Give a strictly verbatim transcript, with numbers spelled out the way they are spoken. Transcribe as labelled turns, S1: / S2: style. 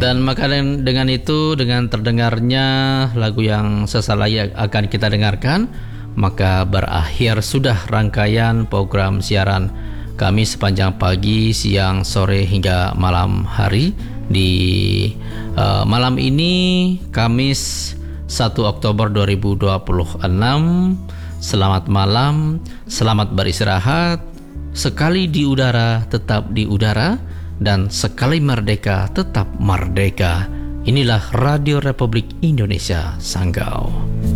S1: Dan maka dengan itu, dengan terdengarnya lagu yang sesaat lagi akan kita dengarkan, maka berakhir sudah rangkaian program siaran kami sepanjang pagi, siang, sore hingga malam hari. Di uh, malam ini Kamis satu Oktober dua ribu dua puluh enam. Selamat malam, selamat beristirahat. Sekali di udara tetap di udara, dan sekali merdeka tetap merdeka. Inilah Radio Republik Indonesia Sanggau.